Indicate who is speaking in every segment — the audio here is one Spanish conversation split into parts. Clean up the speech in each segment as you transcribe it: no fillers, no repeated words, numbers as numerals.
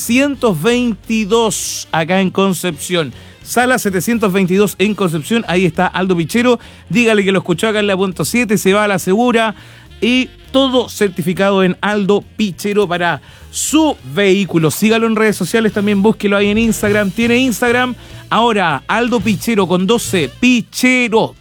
Speaker 1: 722 acá en Concepción. Sala 722 en Concepción, ahí está Aldo Pichero. Dígale que lo escuchó acá en la punto 7, se va a la segura y todo certificado en Aldo Pichero para su vehículo. Sígalo en redes sociales, también búsquelo ahí en Instagram. Tiene Instagram ahora, Aldo Pichero con 12, Pichero.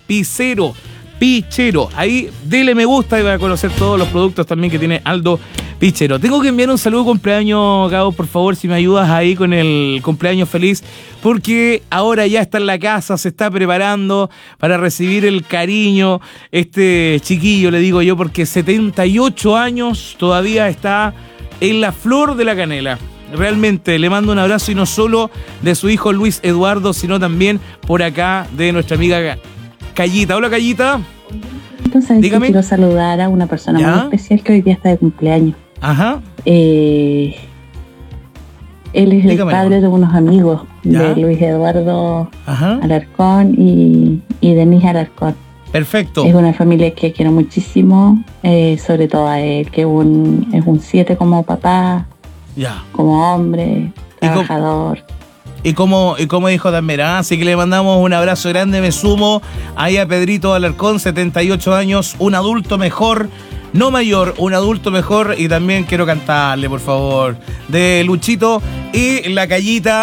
Speaker 1: Ahí dele me gusta y va a conocer todos los productos también que tiene Aldo Pichero. Tengo que enviar un saludo de cumpleaños, Gabo, por favor, si me ayudas ahí con el cumpleaños feliz, porque ahora ya está en la casa, se está preparando para recibir el cariño. Este chiquillo, le digo yo, porque 78 años todavía está en la flor de la canela. Realmente le mando un abrazo, y no solo de su hijo Luis Eduardo, sino también por acá de nuestra amiga Callita. Hola, Callita.
Speaker 2: Entonces, dígame. Quiero saludar a una persona muy especial que hoy día está de cumpleaños.
Speaker 1: Ajá.
Speaker 2: Él es el padre de unos amigos de Luis Eduardo Alarcón y Denise Alarcón.
Speaker 1: Perfecto.
Speaker 2: Es una familia que quiero muchísimo, sobre todo a él, que es un 7 como papá, como hombre, trabajador.
Speaker 1: Y como dijo también, así que le mandamos un abrazo grande. Me sumo ahí a Pedrito Alarcón, 78 años, un adulto mejor, no mayor, un adulto mejor. Y también quiero cantarle, por favor, de Luchito y la Callita.